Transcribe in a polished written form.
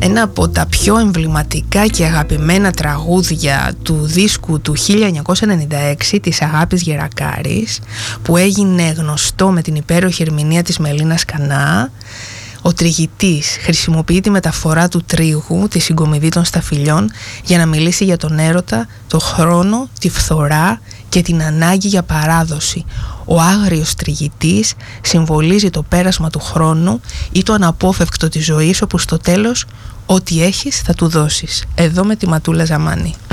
ένα από τα πιο εμβληματικά και αγαπημένα τραγούδια του δίσκου του 1996 της Αγάπης Γερακάρης, που έγινε γνωστό με την υπέροχη ερμηνεία της Μελίνας Κανά. Ο τριγητής χρησιμοποιεί τη μεταφορά του τρίγου, τη συγκομιδή των σταφυλιών, για να μιλήσει για τον έρωτα, το χρόνο, τη φθορά και την ανάγκη για παράδοση. Ο άγριος τριγητής συμβολίζει το πέρασμα του χρόνου ή το αναπόφευκτο της ζωής, όπου στο τέλος ό,τι έχεις θα του δώσεις. Εδώ με τη Ματούλα Ζαμάνη.